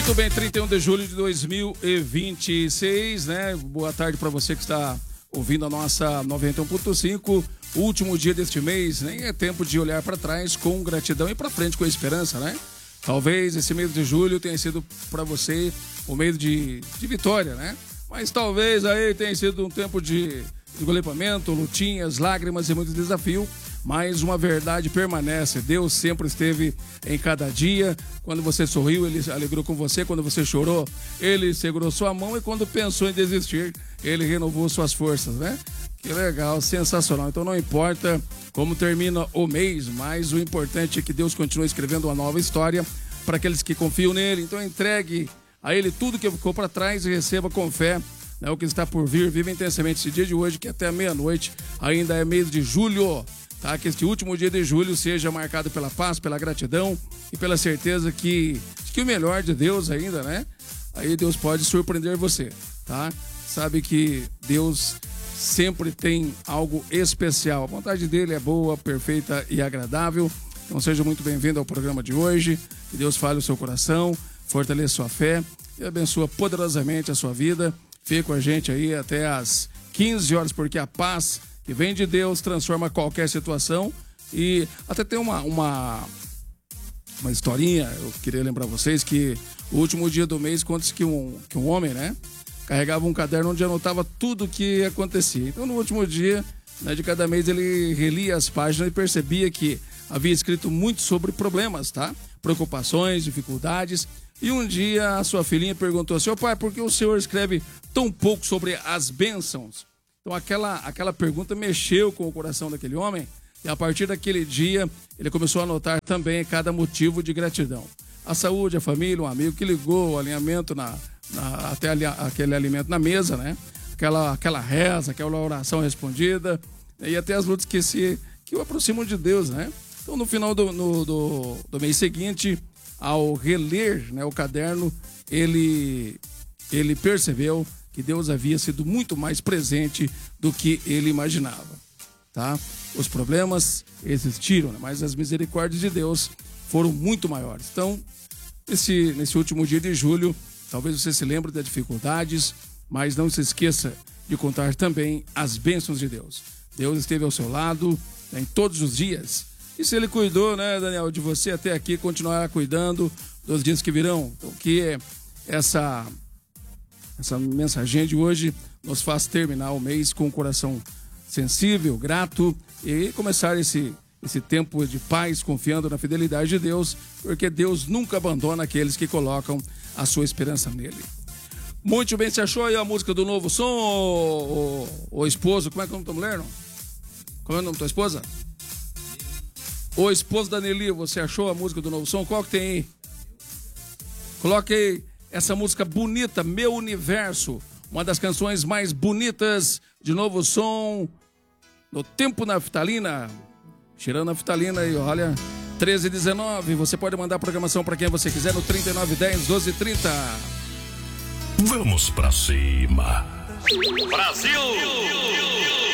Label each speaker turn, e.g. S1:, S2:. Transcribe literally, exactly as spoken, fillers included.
S1: Muito bem, trinta e um de julho de dois mil e vinte e seis, né? Boa tarde para você que está ouvindo a nossa noventa e um ponto cinco. Último dia deste mês, nem é tempo de olhar para trás com gratidão e para frente com esperança, né? Talvez esse mês de julho tenha sido para você um mês de, de vitória, né? Mas talvez aí tenha sido um tempo de engolepamento, lutinhas, lágrimas e muito desafio. Mas uma verdade permanece, Deus sempre esteve em cada dia. Quando você sorriu, Ele alegrou com você. Quando você chorou, Ele segurou sua mão. E quando pensou em desistir, Ele renovou suas forças, né? Que legal, sensacional. Então não importa como termina o mês, mas o importante é que Deus continue escrevendo uma nova história para aqueles que confiam nele. Então entregue a Ele tudo que ficou para trás e receba com fé, né, o que está por vir. Viva intensamente esse dia de hoje, que até a meia-noite ainda é mês de julho. Tá, que este último dia de julho seja marcado pela paz, pela gratidão e pela certeza que, que o melhor de Deus ainda, né? Aí Deus pode surpreender você, tá? Sabe que Deus sempre tem algo especial. A vontade dele é boa, perfeita e agradável. Então seja muito bem-vindo ao programa de hoje. Que Deus fale o seu coração, fortaleça sua fé e abençoa poderosamente a sua vida. Fique com a gente aí até às quinze horas, porque a paz que vem de Deus transforma qualquer situação. E até tem uma, uma, uma historinha, eu queria lembrar vocês que o último dia do mês conta-se que um, que um homem, né, carregava um caderno onde anotava tudo o que acontecia. Então no último dia, né, de cada mês ele relia as páginas e percebia que havia escrito muito sobre problemas, tá? Preocupações, dificuldades. E um dia a sua filhinha perguntou assim: ô pai, por que o senhor escreve tão pouco sobre as bênçãos? Então aquela, aquela pergunta mexeu com o coração daquele homem e a partir daquele dia ele começou a anotar também cada motivo de gratidão. A saúde, a família, um amigo que ligou, o alinhamento, na, na, até ali, aquele alimento na mesa, né? Aquela, aquela reza, aquela oração respondida, né? E até as lutas que, se, que o aproximam de Deus, né? Então no final do, no, do, do mês seguinte, ao reler, né, o caderno, ele, ele percebeu que Deus havia sido muito mais presente do que ele imaginava, tá? Os problemas existiram, né? Mas as misericórdias de Deus foram muito maiores. Então, nesse, nesse último dia de julho, talvez você se lembre das dificuldades, mas não se esqueça de contar também as bênçãos de Deus. Deus esteve ao seu lado, né, em todos os dias. E se Ele cuidou, né, Daniel, de você até aqui, continuará cuidando dos dias que virão. Então, que essa... Essa mensagem de hoje nos faz terminar o mês com o coração sensível, grato e começar esse, esse tempo de paz, confiando na fidelidade de Deus, porque Deus nunca abandona aqueles que colocam a sua esperança nele. Muito bem, você achou aí a música do novo som, o, o, o esposo, como é que é o nome da mulher, não? Como é o nome da tua esposa? O esposo da Nelly, você achou a música do novo som? Qual que tem aí? Coloque aí essa música bonita, Meu Universo, uma das canções mais bonitas de novo som no Tempo Naftalina. Tirando a naftalina aí, olha, treze e dezenove. Você pode mandar a programação para quem você quiser no trinta e nove dez, doze trinta.
S2: Vamos pra cima.
S3: Brasil!